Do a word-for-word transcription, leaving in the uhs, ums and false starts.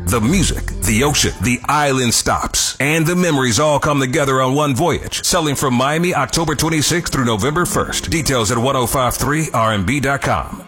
The music, the ocean, the island stops, and the memories all come together on one voyage. Selling from Miami October twenty-sixth through November first. Details at ten fifty-three R and B dot com.